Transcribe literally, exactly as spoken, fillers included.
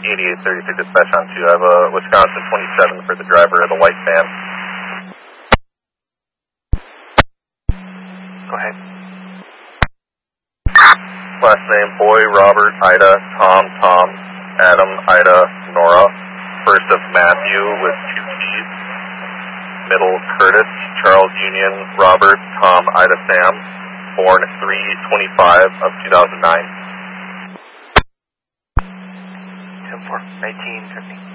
eighty-eight thirty-three dispatch on two. I have a Wisconsin twenty-seven for the driver of the white van. Go ahead. Last name, Boy, Robert, Ida, Tom, Tom, Adam, Ida, Nora. First of Matthew with two T's. Middle, Curtis, Charles Union, Robert, Tom, Ida, Sam. Born three twenty-five of two thousand nine. ten four, nineteen fifty.